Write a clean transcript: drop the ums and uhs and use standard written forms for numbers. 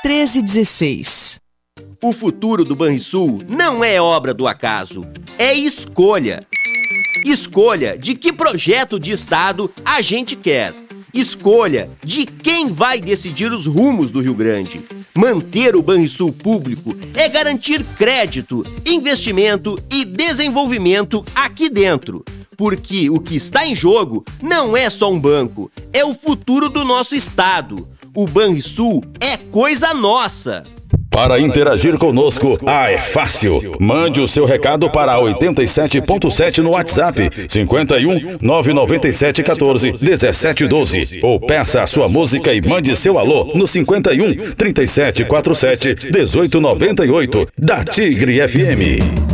1316. O futuro do Banrisul não é obra do acaso, é escolha. Escolha de que projeto de Estado a gente quer. Escolha de quem vai decidir os rumos do Rio Grande. Manter o Banrisul público é garantir crédito, investimento e desenvolvimento aqui dentro. Porque o que está em jogo não é só um banco, é o futuro do nosso estado. O Banrisul é coisa nossa. Para interagir conosco, é fácil. Mande o seu recado para 87.7 no WhatsApp, 51 997 14 17 12. Ou peça a sua música e mande seu alô no 51 37 47 18 98 da Tigre FM.